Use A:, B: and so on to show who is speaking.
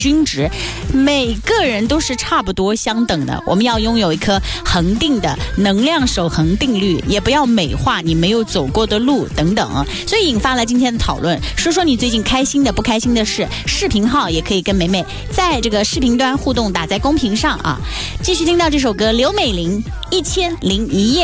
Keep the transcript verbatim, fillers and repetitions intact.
A: 均值，每个人都是差不多相等的。我们要拥有一颗恒定的能量守恒定律，也不要美化你没有走过的路等等。所以引发了今天的讨论，说说你最近开心的不开心的事。视频号也可以跟梅梅在这个视频端互动，打在公屏上啊。继续听到这首歌，刘美玲《一千零一夜》。